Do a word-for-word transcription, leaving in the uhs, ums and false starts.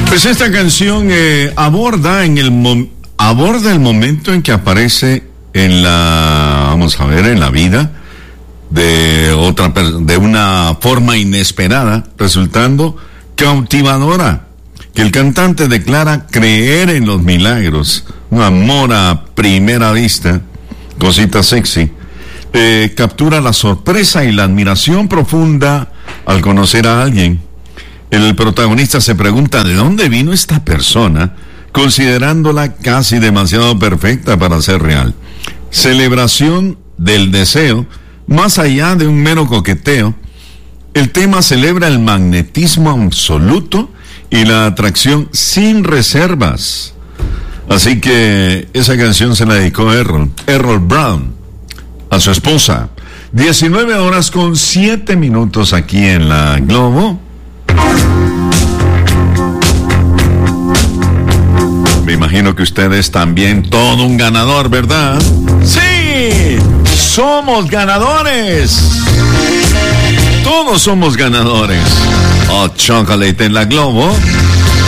Pues esta canción eh, aborda en el mo- aborda el momento en que aparece en la, vamos a ver, en la vida de otra per- de una forma inesperada, resultando cautivadora, que el cantante declara creer en los milagros, un amor a primera vista, cosita sexy, eh, captura la sorpresa y la admiración profunda al conocer a alguien. El protagonista se pregunta de dónde vino esta persona, considerándola casi demasiado perfecta para ser real. Celebración del deseo, más allá de un mero coqueteo. El tema celebra el magnetismo absoluto y la atracción sin reservas. Así que esa canción se la dedicó Errol, Errol Brown a su esposa. diecinueve horas con siete minutos aquí en la Globo. Me imagino que ustedes también, todo un ganador, ¿verdad? ¡Sí! ¡Somos ganadores! Todos somos ganadores. Hot Chocolate en la Globo.